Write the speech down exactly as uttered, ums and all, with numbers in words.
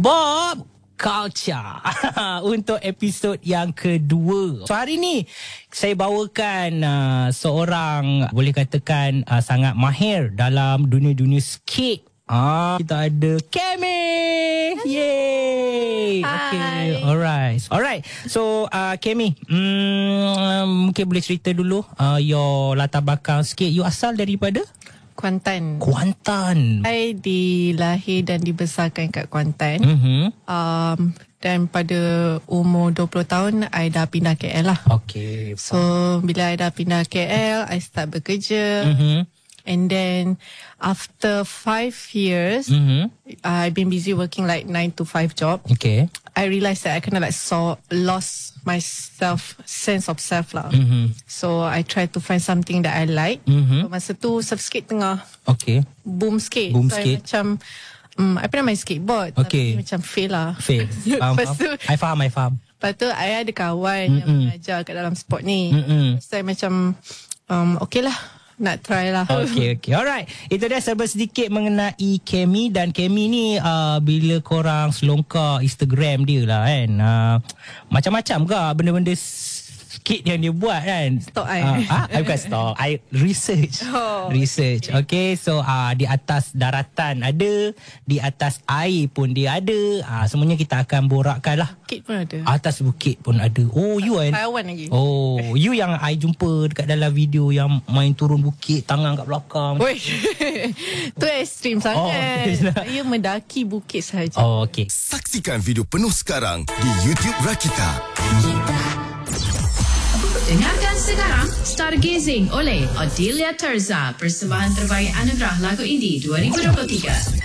Bob Culture untuk episod yang kedua. So hari ni saya bawakan uh, seorang boleh katakan uh, sangat mahir dalam dunia-dunia skate. Ah, kita ada Kemi. Yay. Okay, alright. Alright. So, uh, Kemi, mm, mungkin boleh cerita dulu uh, your latar belakang skate. You asal daripada? Kuantan. Kuantan. Saya dilahir dan dibesarkan kat Kuantan. Mm-hmm. Um, dan pada umur dua puluh tahun, I dah pindah K L lah. Okay. So, bila I dah pindah K L, I start bekerja. Mm-hmm. And then, after five years, Mm-hmm. I've been busy working like nine to five job. Okay. I realized that I kind of like saw, lost my self, sense of self lah. Mm-hmm. So, I tried to find something that I like. Mm-hmm. So, masa tu, surf skate tengah Okay. boom skate. Boom so, skate. I macam, um, I pernah main skateboard. Okay. Tapi macam fail lah. Fail. Faham, Lepas faham. tu, I faham, I faham. lepas tu, I ada kawan Mm-mm. yang mengajar kat dalam sport ni. Mm-mm. So, I macam, um, okay lah. Nak try lah. Okay, okay. Alright. Itu dia serba sedikit mengenai Kemi. Dan Kemi ni uh, bila korang selongkar Instagram dia lah kan. Uh, macam-macam ke benda-benda skit yang dia buat kan. Stok I. Uh, ah, I bukan stok. I research. Oh, research. Okay. okay. So uh, di atas daratan ada. Di atas air pun dia ada. Uh, semuanya kita akan borakkan lah. Bukit pun ada. Atas bukit pun ada. Oh, you kan? Taiwan lagi. Oh, you yang I jumpa dekat dalam video yang main turun bukit, tangan kat belakang. Woi, tu ekstrim sangat. Oh, Saya mendaki bukit sahaja. Oh, okay. Saksikan video penuh sekarang di YouTube Rakita. Dengarkan sekarang Stargazing oleh Odelia Terza, persembahan terbaik anugerah lagu indie dua ribu dua puluh tiga.